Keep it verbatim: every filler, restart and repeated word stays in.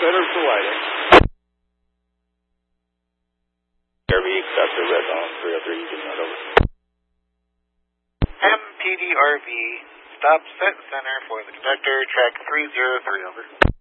Center for lighting. R V, accepted, red zone, three oh three, you can run over. M P D R V, stop set center for the conductor, track three oh three, over.